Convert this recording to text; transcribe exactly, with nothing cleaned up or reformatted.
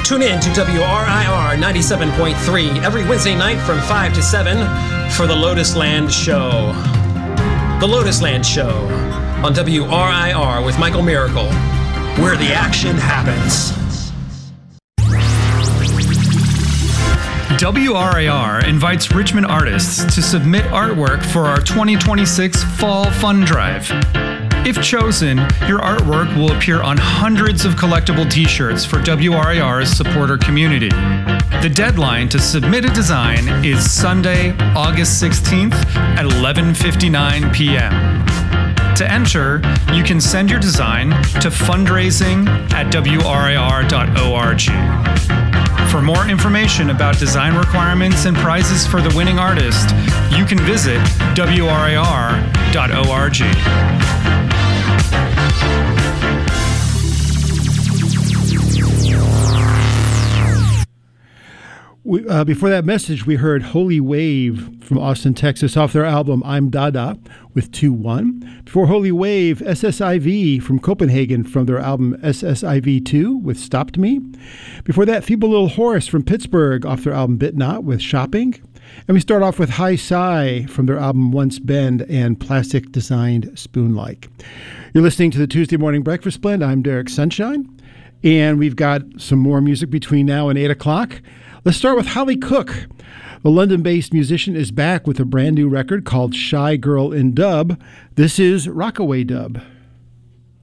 Tune in to W R I R ninety-seven point three every Wednesday night from five to seven for the Lotus Land Show. The Lotus Land Show on W R I R with Michael Miracle, where the action happens. W R I R invites Richmond artists to submit artwork for our twenty twenty-six Fall Fund Drive. If chosen, your artwork will appear on hundreds of collectible t-shirts for W R I R's supporter community. The deadline to submit a design is Sunday, August sixteenth at eleven fifty-nine p.m. To enter, you can send your design to fundraising at W R I R dot org. For more information about design requirements and prizes for the winning artist, you can visit W R I R dot org. We, uh, before that message, we heard Holy Wave from Austin, Texas, off their album I'm Dada with two one. Before Holy Wave, S S I V from Copenhagen from their album S S I V two with Stopped Me. Before that, Feeble Little Horse from Pittsburgh off their album Bit Not with Shopping. And we start off with High Sigh from their album Once Bend and Plastic Designed Spoon-Like. You're listening to the Tuesday Morning Breakfast Blend. I'm Derek Sunshine. And we've got some more music between now and eight o'clock. Let's start with Holly Cook. The London-based musician is back with a brand new record called Shy Girl in Dub. This is Rockaway Dub.